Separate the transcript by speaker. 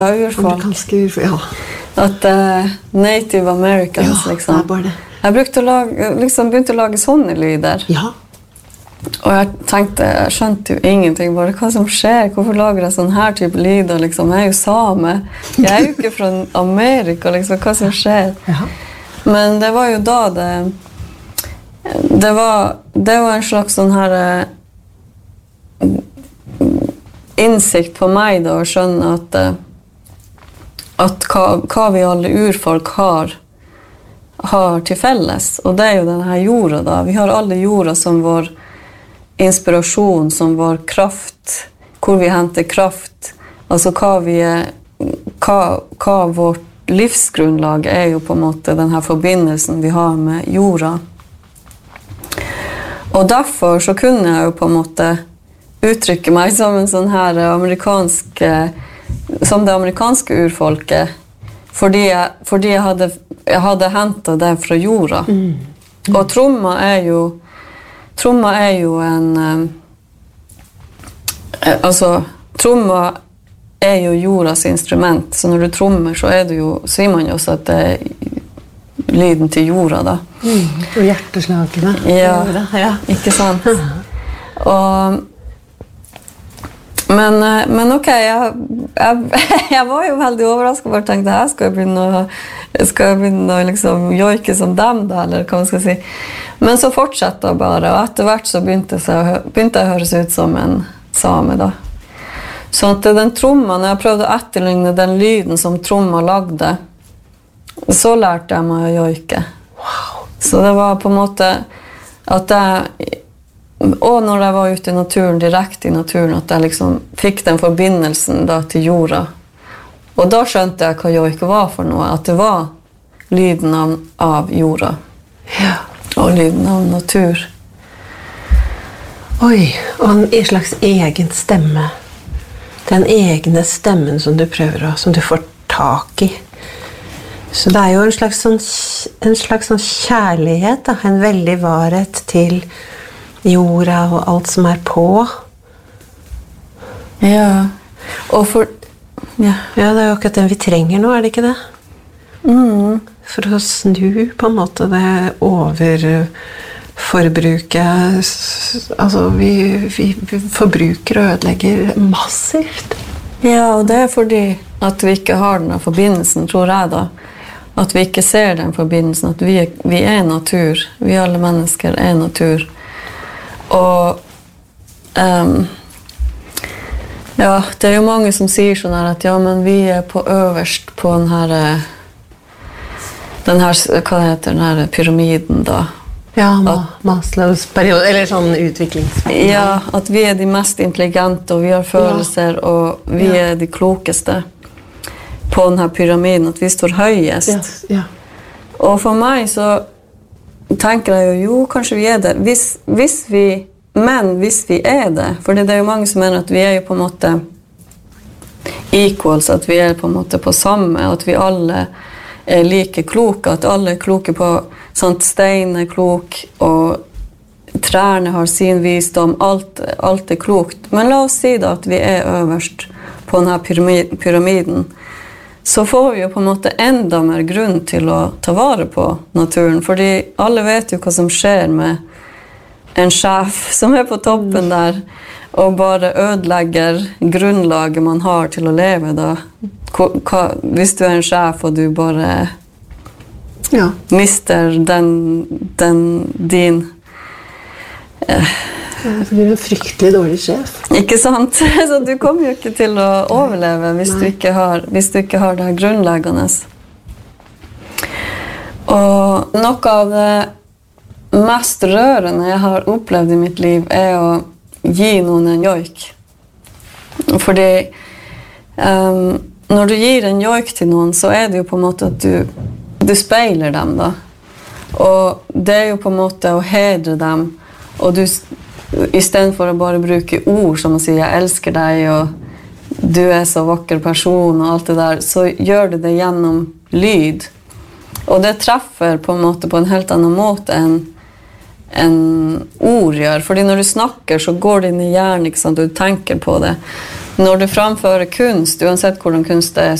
Speaker 1: Amerikanske urfolk, ja.
Speaker 2: At Native Americans, liksom.
Speaker 1: Ja, det bare det.
Speaker 2: Jeg begynte å lage sånne lyder.
Speaker 1: Ja.
Speaker 2: Og jeg skjønte jo ingenting, bare hva som skjer, hvorfor lager jeg sånn her type lyder, liksom. Jeg er jo same. Jeg er jo ikke fra Amerika, liksom, hva som skjer.
Speaker 1: Ja.
Speaker 2: Men det var jo da det var en slags sånn her innsikt på meg da, å skjønne at hva vi alle urfolk har til felles, og det er jo denne jorda da. Vi har alle jorda som vår inspirasjon, som vår kraft, hvor vi henter kraft, altså hva vårt livsgrunnlag er jo på en måte denne forbindelsen vi har med jorda. Og derfor så kunne jeg jo på en måte uttrykke meg som en sånn her som det amerikanske urfolket, fordi jeg hadde hentet det fra jorda. Og tromma er jo en tromma er jo jordas instrument, så når du trommer så sier man jo også at det er lyden til jorda da.
Speaker 1: Og hjerteslagene.
Speaker 2: Ja, ikke sant? Men ok, jeg var jo veldig overrasket og bare tenkte, jeg skal begynne å liksom joike som dem da, eller hva man skal si. Men så fortsatte jeg bare, og etter hvert så begynte jeg å høres ut som en same da. Så at den tromma, når jeg prøvde å etterligne den lyden som tromma lagde, så lærte jeg meg å joike.
Speaker 1: Wow.
Speaker 2: Så det var på en måte at og når jeg var ute i naturen, direkte i naturen, at jeg liksom fikk den forbindelsen da til jorda. Og da skjønte jeg hva joike var for noe, at det var lyden av jorda.
Speaker 1: Ja.
Speaker 2: Og lyden av natur.
Speaker 1: Oi, og en slags egen stemme. Den egne stemmen som du prøver som du får tak i. Så det er jo en slags sånn kjærlighet, da. En veldig varhet til jorda og alt som er på.
Speaker 2: Ja. Ja,
Speaker 1: det er jo akkurat den vi trenger nå, er det ikke det? For å snu på en måte det overforbruket. Altså, vi forbruker og ødelegger massivt.
Speaker 2: Ja, og det er fordi at vi ikke har denne forbindelsen, tror jeg da. At vi ikke ser den forbindelsen, at vi er natur. Vi alle mennesker er natur. Og ja, det er jo mange som sier sånn her at ja, men vi er på øverst på den her, hva heter den her pyramiden da?
Speaker 1: Ja, Maslows periode, eller sånn utviklingsperiode.
Speaker 2: Ja, at vi er de mest intelligente, og vi har følelser, og vi er de klokeste på denne pyramiden, at vi står høyest.
Speaker 1: Ja.
Speaker 2: Og for meg så tenker jeg jo, kanskje vi er det. Hvis vi er det, for det er jo mange som mener at vi er jo på en måte equals, at vi er på en måte på samme, at vi alle er like kloke, at alle er kloke på sånt, stein er klok, og trærne har sin visdom, alt er klokt. Men la oss si da at vi er øverst på denne pyramiden, så får vi jo på en måte enda mer grunn til å ta vare på naturen, fordi alle vet jo hva som skjer med en sjef som er på toppen der, og bare ødelegger grunnlaget man har til å leve da. Hvis du er en sjef og du bare mister din
Speaker 1: Du er en fryktelig dårlig sjef.
Speaker 2: Ikke sant? Så du kommer jo ikke til å overleve hvis du ikke har det her grunnleggende. Og noe av det mest rørende jeg har opplevd i mitt liv er å gi noen en joik. Fordi når du gir en joik til noen, så er det jo på en måte at du speiler dem da. Og det er jo på en måte å hedre dem, og i stedet for å bare bruke ord som å si «jeg elsker deg» og «du er så vakker person» og alt det der, så gjør du det gjennom lyd. Og det treffer på en måte på en helt annen måte enn ord gjør. Fordi når du snakker, så går det inn i hjernen, ikke sant? Du tenker på det. Når du framfører kunst, uansett hvordan kunst det er,